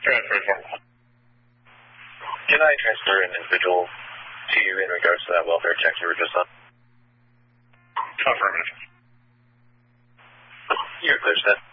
Can I transfer an individual to you in regards to that welfare check you were just on? Affirmative. You're clear, Seth.